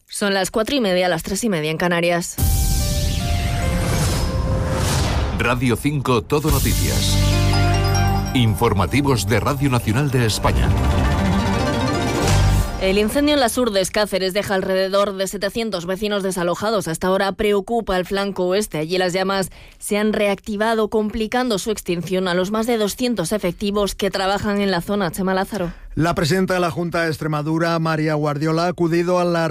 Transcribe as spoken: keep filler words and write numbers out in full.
Son las cuatro y media, las tres y media en Canarias. Radio cinco Todo Noticias. Informativos de Radio Nacional de España. El incendio en las Urdes, Cáceres, deja alrededor de setecientos vecinos desalojados. Hasta ahora preocupa el flanco oeste. Allí las llamas se han reactivado, complicando su extinción a los más de doscientos efectivos que trabajan en la zona. Chema Lázaro. La presidenta de la Junta de Extremadura, María Guardiola, ha acudido a la